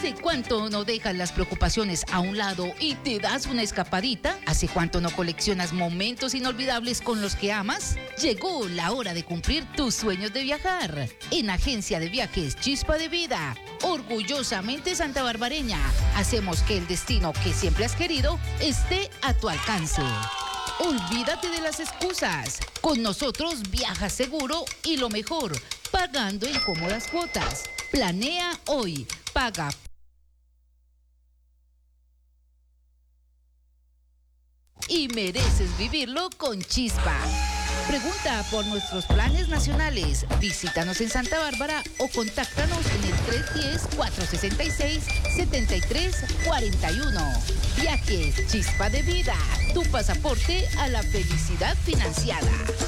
¿Hace cuánto no dejas las preocupaciones a un lado y te das una escapadita? ¿Hace cuánto no coleccionas momentos inolvidables con los que amas? Llegó la hora de cumplir tus sueños de viajar. En Agencia de Viajes Chispa de Vida, orgullosamente santabarbareña, hacemos que el destino que siempre has querido esté a tu alcance. Olvídate de las excusas. Con nosotros viajas seguro y lo mejor, pagando en cómodas cuotas. Planea hoy. Paga y mereces vivirlo con Chispa. Pregunta por nuestros planes nacionales. Visítanos en Santa Bárbara o contáctanos en el 310-466-7341. Viajes Chispa de Vida, tu pasaporte a la felicidad financiada.